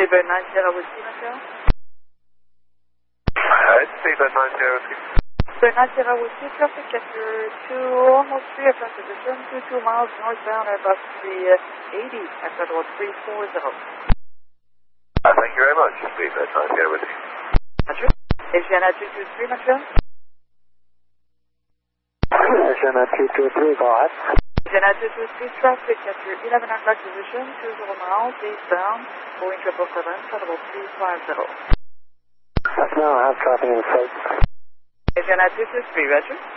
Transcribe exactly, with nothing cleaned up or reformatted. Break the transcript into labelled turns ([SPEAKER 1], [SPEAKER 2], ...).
[SPEAKER 1] Seabird nine zero Whiskey, Michelle.
[SPEAKER 2] Uh, it's Seabird nine zero Whiskey.
[SPEAKER 1] Seabird nine zero Whiskey, traffic after two, almost three at position, two two miles northbound at about three eighty at Federal three four zero.
[SPEAKER 2] Uh, thank you very much, Seabird nine zero Whiskey.
[SPEAKER 1] Roger. Asiana two two three, Michelle.
[SPEAKER 3] Asiana two two three, go ahead.
[SPEAKER 1] Asiana two two three, traffic after eleven o'clock position, two zero miles eastbound, Boeing triple seven, Federal three five zero.
[SPEAKER 3] Now I have traffic in sight.
[SPEAKER 1] Asiana two two three, Roger.